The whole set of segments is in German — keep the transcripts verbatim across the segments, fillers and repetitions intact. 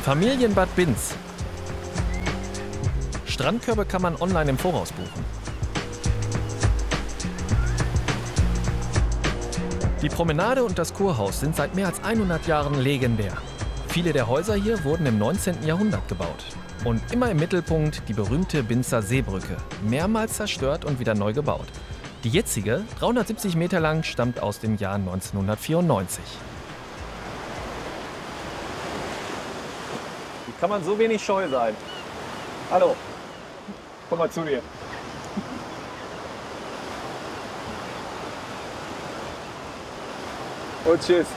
Familienbad Binz. Strandkörbe kann man online im Voraus buchen. Die Promenade und das Kurhaus sind seit mehr als hundert Jahren legendär. Viele der Häuser hier wurden im neunzehnten Jahrhundert gebaut. Und immer im Mittelpunkt die berühmte Binzer Seebrücke, mehrmals zerstört und wieder neu gebaut. Die jetzige, dreihundertsiebzig Meter lang, stammt aus dem Jahr neunzehnhundertvierundneunzig. Wie kann man so wenig scheu sein? Hallo, komm mal zu dir. Und tschüss.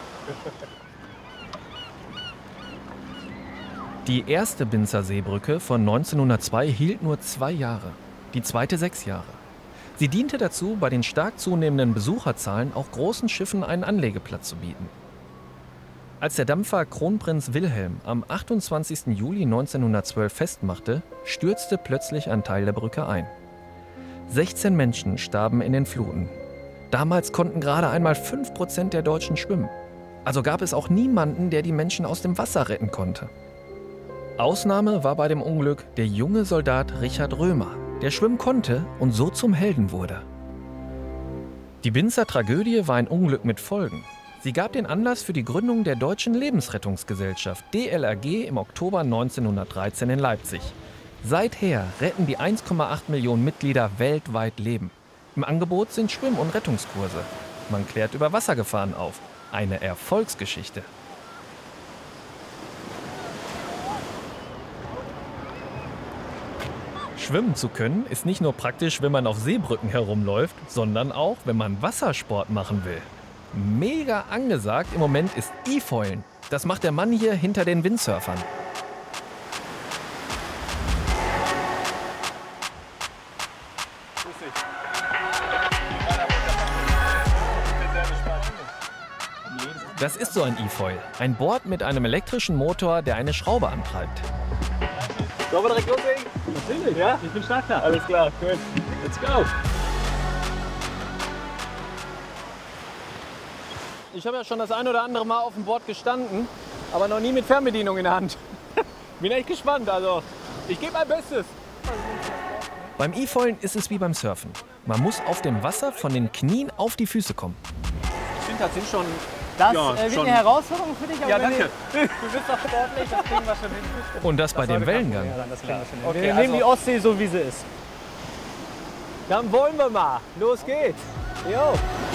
Die erste Binzer Seebrücke von neunzehnhundertzwei hielt nur zwei Jahre, die zweite sechs Jahre. Sie diente dazu, bei den stark zunehmenden Besucherzahlen auch großen Schiffen einen Anlegeplatz zu bieten. Als der Dampfer Kronprinz Wilhelm am achtundzwanzigsten Juli neunzehnhundertzwölf festmachte, stürzte plötzlich ein Teil der Brücke ein. sechzehn Menschen starben in den Fluten. Damals konnten gerade einmal fünf Prozent der Deutschen schwimmen. Also gab es auch niemanden, der die Menschen aus dem Wasser retten konnte. Ausnahme war bei dem Unglück der junge Soldat Richard Römer, der schwimmen konnte und so zum Helden wurde. Die Binzer Tragödie war ein Unglück mit Folgen. Sie gab den Anlass für die Gründung der Deutschen Lebensrettungsgesellschaft D L R G im Oktober neunzehnhundertdreizehn in Leipzig. Seither retten die eins Komma acht Millionen Mitglieder weltweit Leben. Im Angebot sind Schwimm- und Rettungskurse. Man klärt über Wassergefahren auf. Eine Erfolgsgeschichte. Schwimmen zu können ist nicht nur praktisch, wenn man auf Seebrücken herumläuft, sondern auch, wenn man Wassersport machen will. Mega angesagt im Moment ist E-Foilen. Das macht der Mann hier hinter den Windsurfern. Das ist so ein E-Foil. Ein Board mit einem elektrischen Motor, der eine Schraube antreibt. Sollen wir direkt loslegen? Natürlich, ja? Ich bin startklar. Alles klar, gut. Let's go. Ich habe ja schon das ein oder andere Mal auf dem Board gestanden, aber noch nie mit Fernbedienung in der Hand. Bin echt gespannt, also ich gebe mein Bestes. Beim E-Foilen ist es wie beim Surfen. Man muss auf dem Wasser von den Knien auf die Füße kommen. Ich finde, das sind schon... Das Ja, äh, wird schon. eine Herausforderung für dich. Aber Ja, wenn danke. Du, du bist doch sportlich, das kriegen wir schon hin. Und das bei dem Wellengang. Ja, das kriegen wir schon hin. Okay, wir also- nehmen die Ostsee so, wie sie ist. Dann wollen wir mal. Los geht's. Jo.